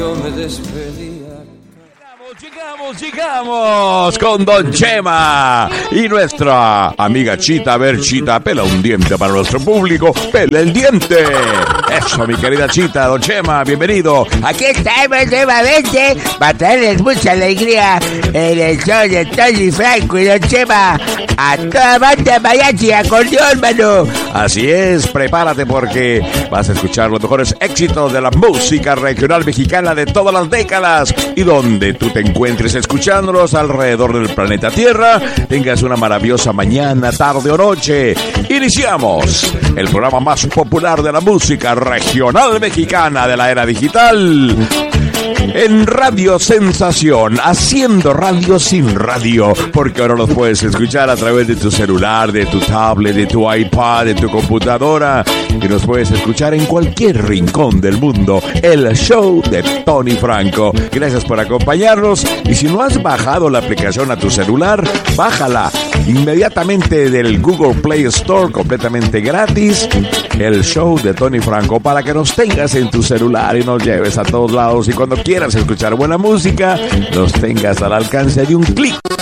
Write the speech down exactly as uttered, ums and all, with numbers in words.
Yo me despedía. Llegamos, llegamos con Don Chema y nuestra amiga Chita. A ver, Chita, pela un diente para nuestro público. Pela el diente. Eso, mi querida Chita. Don Chema, bienvenido. Aquí estamos nuevamente para traerles mucha alegría en el show de Tony Franco y Don Chema. A toda banda mariachi, acordeón, mano. Así es, prepárate porque vas a escuchar los mejores éxitos de la música regional mexicana de todas las décadas. Y donde tú te encuentres escuchándolos alrededor del planeta Tierra, tengas una maravillosa mañana, tarde o noche. Iniciamos el programa más popular de la música regional mexicana de la era digital. En Radio Sensación, haciendo radio sin radio, porque ahora los puedes escuchar a través de tu celular, de tu tablet, de tu iPad, de tu computadora, y nos puedes escuchar en cualquier rincón del mundo. El show de Tony Franco. Gracias por acompañarnos, y si no has bajado la aplicación a tu celular, bájala inmediatamente del Google Play Store, completamente gratis. El show de Tony Franco, para que nos tengas en tu celular y nos lleves a todos lados, y cuando quieras escuchar buena música, los tengas al alcance de un clic.